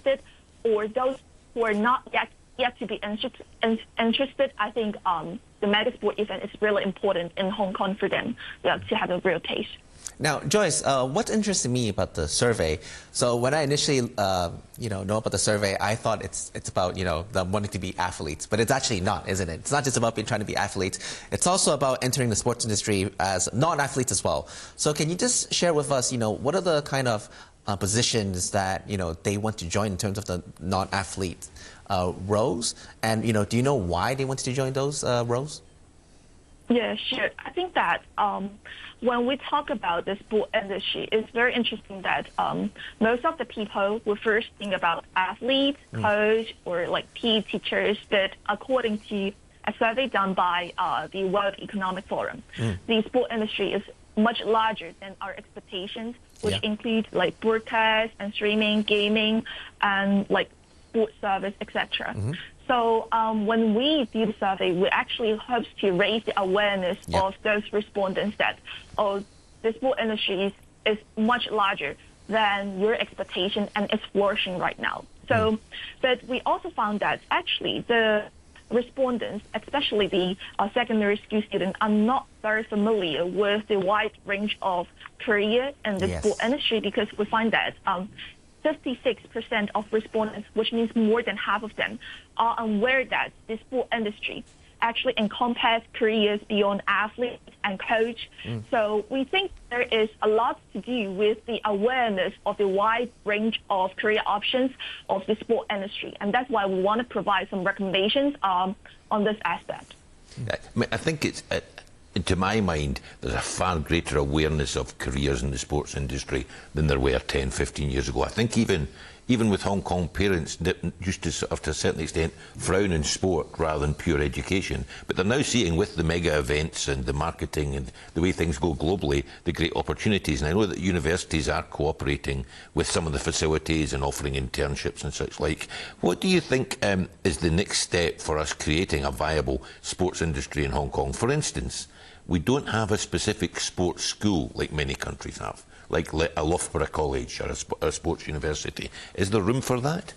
interested, or those who are not yet to be interested, I think the mega sport event is really important in Hong Kong for them to have a real taste. Now, Joyce, what interested me about the survey, so when I initially know about the survey, I thought it's about them wanting to be athletes, but it's actually not, isn't it? It's not just about trying to be athletes. It's also about entering the sports industry as non-athletes as well. So can you just share with us, what are the kind of positions that they want to join in terms of the non-athlete roles, and do you know why they wanted to join those roles? Yeah, sure. I think that when we talk about the sport industry, it's very interesting that most of the people will first think about athletes, coach, or like PE teachers. But according to a survey done by the World Economic Forum, the sport industry is much larger than our expectations, which include like broadcast and streaming, gaming, and like sports service, etc. So when we do the survey, we actually hope to raise the awareness of those respondents that, the sport industry is much larger than your expectation and it's flourishing right now. So, but we also found that actually the respondents, especially the secondary school students, are not very familiar with the wide range of career in the sport industry, because we find that 56% of respondents, which means more than half of them, are aware that the sport industry actually encompasses careers beyond athlete and coach. So we think there is a lot to do with the awareness of the wide range of career options of the sport industry. And that's why we want to provide some recommendations on this aspect. I think it's... to my mind, there's a far greater awareness of careers in the sports industry than there were 10, 15 years ago. I think even with Hong Kong parents that used to sort of, to a certain extent, frown in sport rather than pure education, but they're now seeing with the mega events and the marketing and the way things go globally, the great opportunities. And I know that universities are cooperating with some of the facilities and offering internships and such like. What do you think is the next step for us creating a viable sports industry in Hong Kong? For instance, we don't have a specific sports school like many countries have, like a Loughborough College or a sports university. Is there room for that?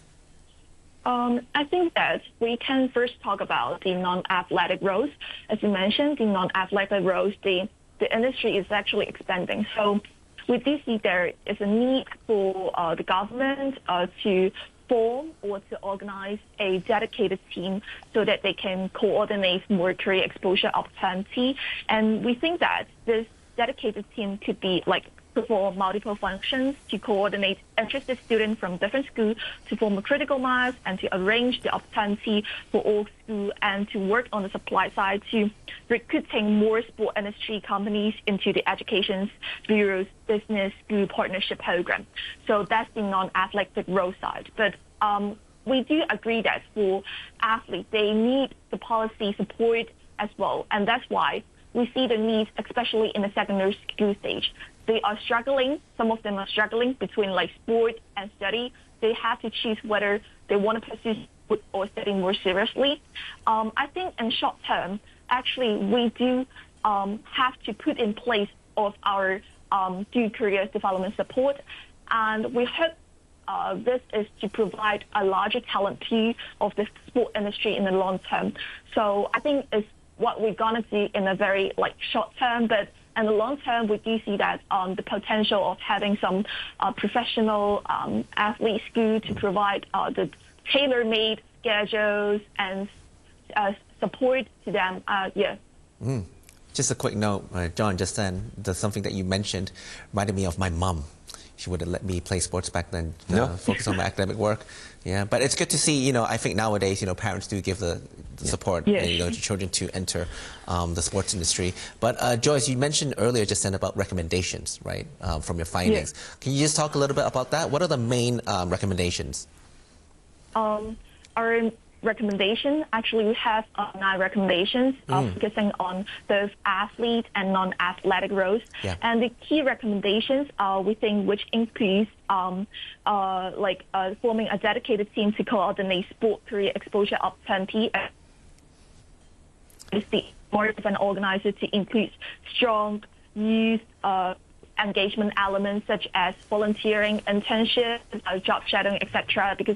I think that we can first talk about the non-athletic roles. As you mentioned, the non-athletic roles, the industry is actually expanding. So we do see there is a need for the government to form or to organize a dedicated team so that they can coordinate more career exposure opportunity. And we think that this dedicated team could be like perform multiple functions to coordinate interested students from different schools to form a critical mass and to arrange the opportunity for all schools, and to work on the supply side to recruiting more sport industry companies into the education bureau's business school partnership program. So that's the non-athletic role side. But we do agree that for athletes, they need the policy support as well. And that's why we see the need, especially in the secondary school stage. They are struggling. Some of them are struggling between like sport and study. They have to choose whether they want to pursue sport or study more seriously. I think in short term, actually, we do have to put in place of our dual career development support. And we hope this is to provide a larger talent pool of the sport industry in the long term. So I think it's what we're going to do in a very short term, but in the long term, we do see that the potential of having some professional athlete school to provide the tailor-made schedules and support to them. Just a quick note, John, just then, there's something that you mentioned reminded me of my mum. She wouldn't let me play sports back then, focus on my academic work. Yeah, but it's good to see, I think nowadays, parents do give the support to children to enter the sports industry. But Joyce, you mentioned earlier just then about recommendations, right, from your findings. Can you just talk a little bit about that? What are the main recommendations? Our recommendation, actually, we have 9 recommendations focusing on both athlete and non-athletic roles. And the key recommendations we think which includes forming a dedicated team to coordinate sport career exposure opportunity, more of an organizer to include strong youth engagement elements such as volunteering, internship, job shadowing, etc. Because